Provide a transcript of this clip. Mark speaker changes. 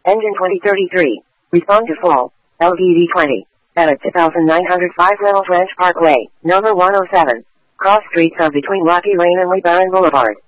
Speaker 1: Engine 2033. Respond to fall. LVD 20. Edit 2905 Reynolds Ranch Parkway, number 107. Cross streets are between Rocky Lane and Lee Barron Boulevard.